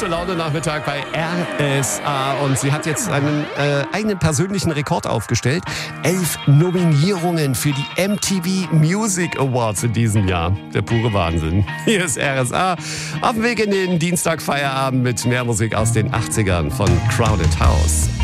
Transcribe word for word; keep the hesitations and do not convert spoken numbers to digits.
Gute Laune Nachmittag bei R S A und sie hat jetzt einen äh, eigenen persönlichen Rekord aufgestellt. Elf Nominierungen für die M T V Music Awards in diesem Jahr. Der pure Wahnsinn. Hier ist R S A auf dem Weg in den Dienstag Feierabend mit mehr Musik aus den achtzigern von Crowded House.